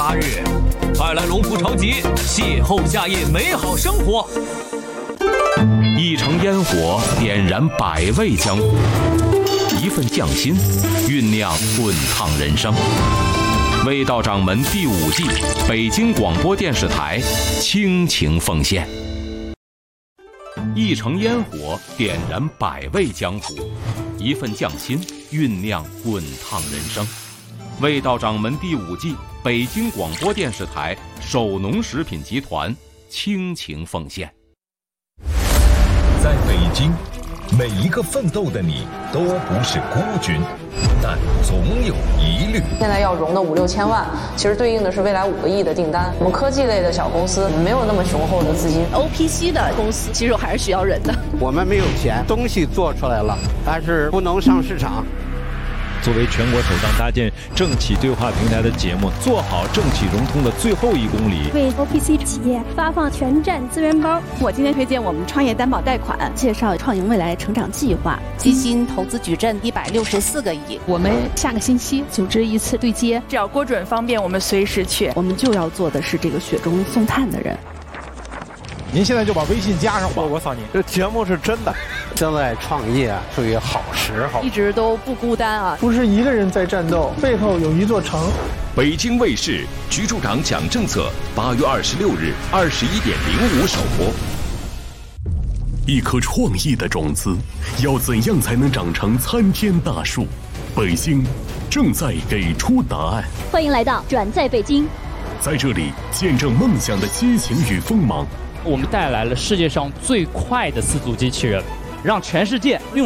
8日，快来龙福超级邂逅夏夜美好生活。 一城烟火点燃百味江湖，一份匠心酝酿滚烫人生。味道掌门第5季，北京广播电视台倾情奉献。一城烟火点燃百味江湖，一份匠心酝酿滚烫人生。味道掌门第5季，北京广播电视台首农食品集团倾情奉献。 在北京，每一个奋斗的你都不是孤军，但总有疑虑。 现在要融的5、6千万，其实对应的是未来5个亿的订单。我们科技类的小公司没有那么雄厚的资金 ，OPC 的公司其实还是需要人的。 我们没有钱，东西做出来了，但是不能上市场。 作为全国首张搭建政企对话平台的节目，做好政企融通的最后1公里， 为 OPC 企业发放全站资源包。 我今天推荐我们创业担保贷款，介绍创盈未来成长计划，基金投资矩阵164个亿。 我们下个星期组织一次对接， 只要郭准方便，我们随时去。 我们就要做的是这个雪中送炭的人。 您现在就把微信加上吧， 我扫您。这节目是真的。 现在创业属于好时候， 一直都不孤单啊！ 不是一个人在战斗，背后有一座城。 北京卫视局处长讲政策，8月26日21:05首播。 一颗创意的种子，要怎样才能长成参天大树？北京正在给出答案。 欢迎来到转在北京， 在这里见证梦想的激情与锋芒。 我们带来了世界上最快的4足机器人，让全世界用